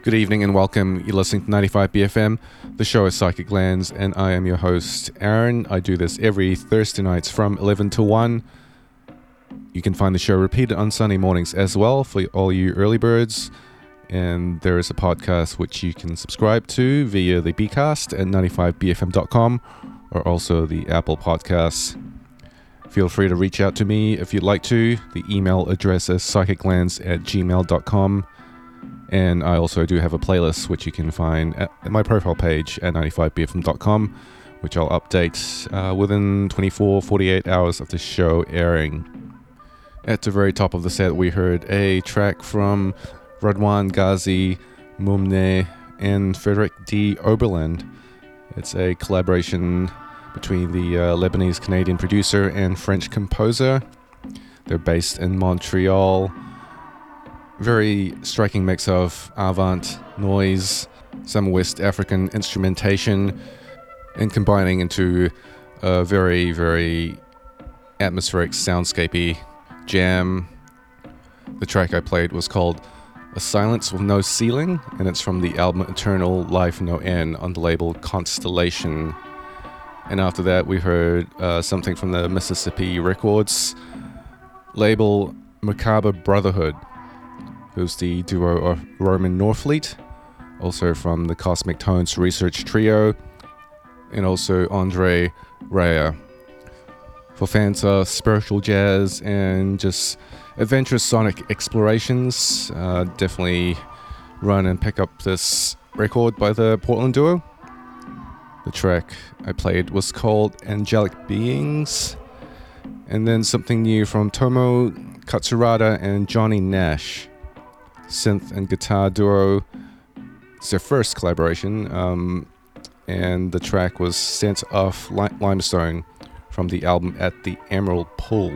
Good evening and welcome. You're listening to 95 BFM. The show is Psychic Lands and I am your host, Aaron. I do this every Thursday nights from 11 to 1. You can find the show repeated on Sunday mornings as well for all you early birds. And there is a podcast which you can subscribe to via the Bcast at 95bfm.com or also the Apple Podcasts. Feel free to reach out to me if you'd like to. The email address is psychiclands@gmail.com. And I also do have a playlist which you can find at my profile page at 95bfm.com, which I'll update within 48 hours of the show airing. At the very top of the set, we heard a track from Radwan Ghazi, Mumne, and Frederick D. Oberland. It's a collaboration between the Lebanese-Canadian producer and French composer. They're based in Montreal. Very striking mix of avant, noise, some West African instrumentation, and combining into a very, very atmospheric, soundscapey jam. The track I played was called A Silence with No Ceiling, and it's from the album Eternal Life No End on the label Constellation. And after that, we heard something from the Mississippi Records label Macabre Brotherhood, who's the duo of Roman Norfleet, also from the Cosmic Tones Research Trio, and also Andre Raya. For fans of spiritual jazz and just adventurous sonic explorations, definitely run and pick up this record by the Portland duo. The track I played was called Angelic Beings, and then something new from Tomo Katsurada and Johnny Nash, synth and guitar duo. It's their first collaboration, and the track was Scent of Limestone from the album At the Emerald Pool.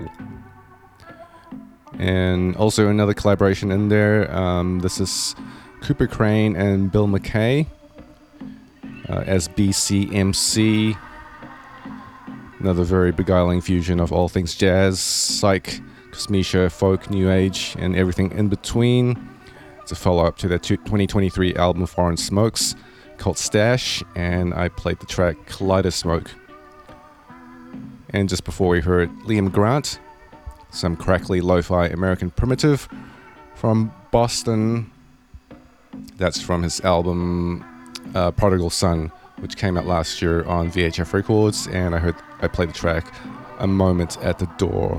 And also another collaboration in there. This is Cooper Crane and Bill McKay as BCMC. Another very beguiling fusion of all things jazz, psych, cosmetia, folk, new age, and everything in between. It's a follow-up to their 2023 album Foreign Smokes called Stash, and I played the track Kaleidosmoke. And just before we heard Liam Grant, some crackly lo-fi American primitive from Boston. That's from his album Prodigal Son, which came out last year on VHF Records, and I played the track A Moment at the Door.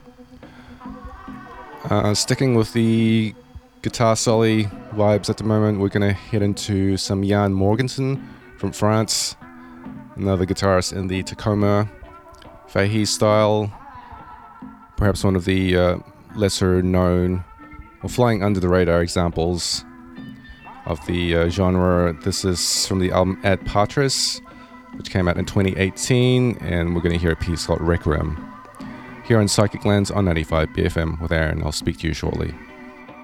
Sticking with the guitar soli vibes at the moment, we're going to head into some Jan Morgensen from France, another guitarist in the Tacoma Fahey style, perhaps one of the lesser known or flying under the radar examples of the genre. This is from the album Ad Patris, which came out in 2018, and we're going to hear a piece called Requiem here on Psychic Lands on 95 BFM with Aaron. I'll speak to you shortly.